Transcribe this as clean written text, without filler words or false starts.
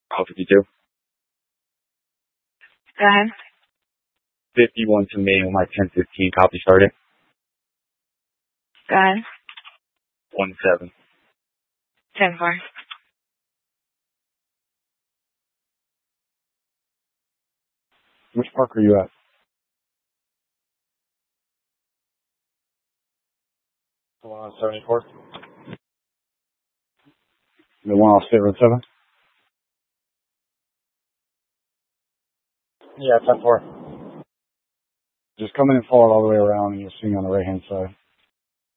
Call 52. Go ahead. 51 to me on my 1015. Copy started. Go ahead. 17. 10-4. Which park are you at? The one on 74th? The one off State Road 7? Yeah, 10-4. Just come in and follow it all the way around and you'll see me on the right hand side.